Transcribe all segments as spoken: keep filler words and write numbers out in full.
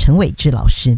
陈伟志老师。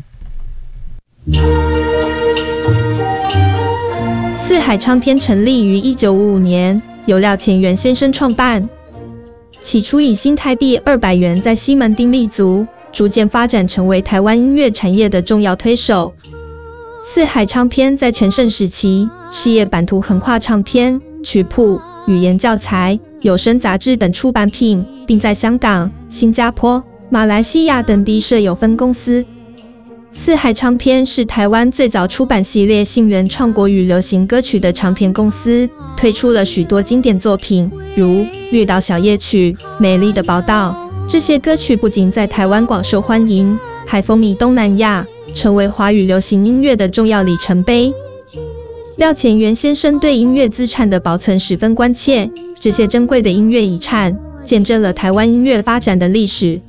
四海唱片成立于一九五五年，由廖乾元先生创办。起初以新台币二百元在西门町立足，逐渐发展成为台湾音乐产业的重要推手。四海唱片在全盛时期，事业版图横跨唱片、曲谱、语言教材、有声杂志等出版品，并在香港、新加坡、马来西亚等地设有分公司。四海唱片是台湾最早出版系列性原创国语流行歌曲的唱片公司，推出了许多经典作品，如《绿岛小夜曲》、《美丽的宝岛》。这些歌曲不仅在台湾广受欢迎，还风靡东南亚，成为华语流行音乐的重要里程碑。廖乾元先生对音乐资产的保存十分关切，这些珍贵的音乐遗产见证了台湾音乐发展的历史。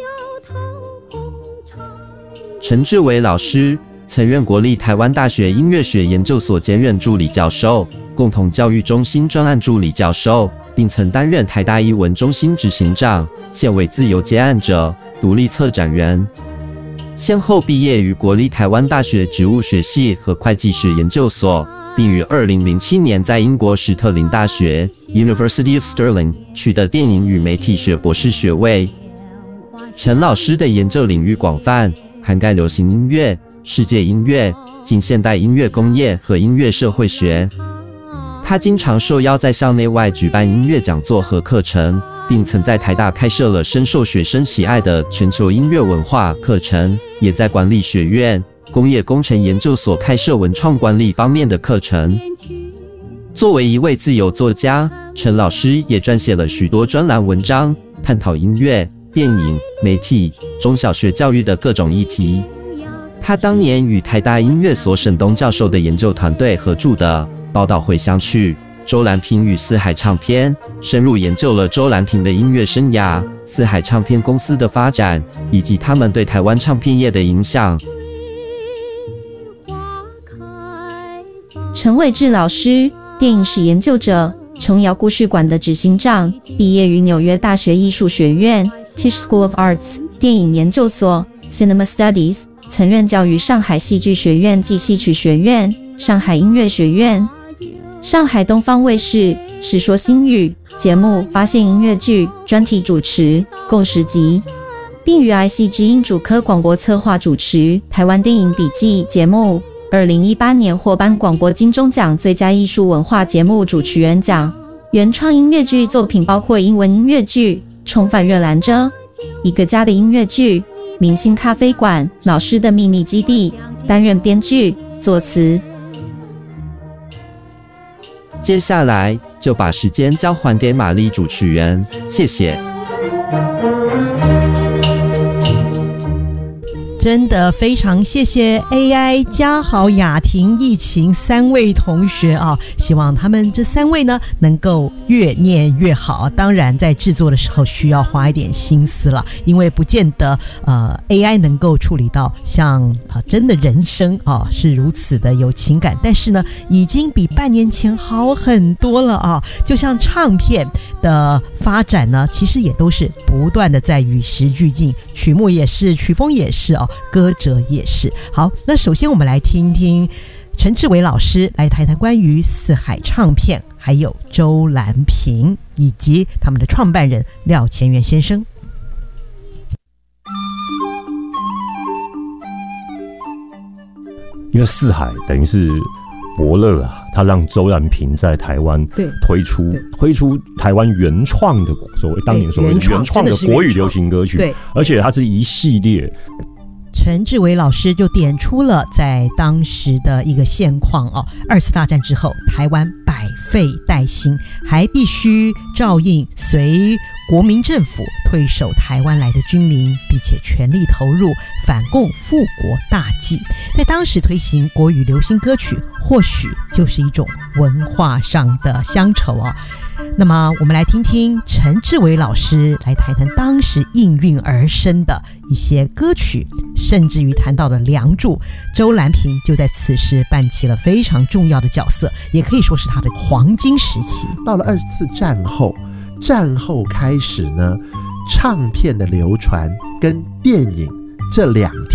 陈志伟老师曾任国立台湾大学音乐学研究所兼任助理教授、共同教育中心专案助理教授，并曾担任台大艺文中心执行长，现为自由接案者、独立策展人。先后毕业于国立台湾大学植物学系和会计学研究所，并于二零零七年在英国史特林大学 University of Stirling 取得电影与媒体学博士学位。陈老师的研究领域广泛，涵盖流行音乐、世界音乐、近现代音乐工业和音乐社会学。他经常受邀在校内外举办音乐讲座和课程，并曾在台大开设了深受学生喜爱的全球音乐文化课程，也在管理学院、工业工程研究所开设文创管理方面的课程。作为一位自由作家，陈老师也撰写了许多专栏文章，探讨音乐、电影、媒体、中小学教育的各种议题。他当年与台大音乐所沈东教授的研究团队合著的《宝岛回乡曲》、周兰萍与四海唱片，深入研究了周兰萍的音乐生涯、四海唱片公司的发展，以及他们对台湾唱片业的影响。 陈伟志老师，电影史研究者，琼瑶故事馆的执行长，毕业于纽约大学艺术学院 Tisch School of Arts 电影研究所 Cinema Studies， 曾任教于上海戏剧学院暨戏曲学院、上海音乐学院、上海东方卫视世说新语节目发现音乐剧专题主持共十集，并于 I C 之音主科广播策划主持台湾电影笔记节目。二零一八年获颁广播金钟奖最佳艺术文化节目主持人奖。原创音乐剧作品包括英文音乐剧《重返热兰遮》、一个家的音乐剧《明星咖啡馆》、老师的秘密基地，担任编剧、作词。 接下来就把时间交还给玛丽主持人，谢谢。 真的非常谢谢 A I、嘉豪、雅婷、逸晴三位同学啊，希望他们这三位呢能够越念越好。当然在制作的时候需要花一点心思了，因为不见得呃 A I 能够处理到像啊、呃、真的人生啊是如此的有情感，但是呢已经比半年前好很多了啊。就像唱片的发展呢，其实也都是不断的在与时俱进，曲目也是，曲风也是哦。歌者也是。好，那首先我们来听听陈志伟老师来谈谈关于四海唱片，还有周兰萍以及他们的创办人廖乾元先生。 因为四海等于是伯乐啊，他让周兰萍在台湾推出推出台湾原创的所谓当年所谓原创的国语流行歌曲，对，而且它是一系列。 陈志伟老师就点出了在当时的一个现况哦，二次大战之后，台湾百废待兴，还必须照应随国民政府退守台湾来的军民，并且全力投入反共复国大计。在当时推行国语流行歌曲，或许就是一种文化上的乡愁哦。那么我们来听听陈志伟老师来谈谈当时应运而生的一些歌曲，甚至于谈到了梁祝，周兰萍就在此时扮起了非常重要的角色，也可以说是他的黄金时期。 到了二次战后，战后开始呢，唱片的流传跟电影这两